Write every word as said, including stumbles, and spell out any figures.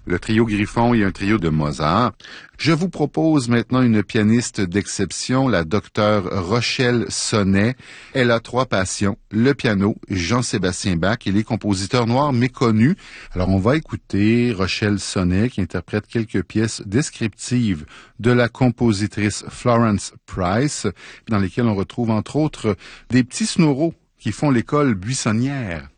Le trio Griffon et un trio de Mozart. Je vous propose maintenant une pianiste d'exception, la docteure Rochelle Sonnet. Elle a trois passions, le piano, Jean-Sébastien Bach et les compositeurs noirs méconnus. Alors on va écouter Rochelle Sonnet qui interprète quelques pièces descriptives de la compositrice Florence Price, dans lesquelles on retrouve entre autres des petits snoureaux qui font l'école buissonnière.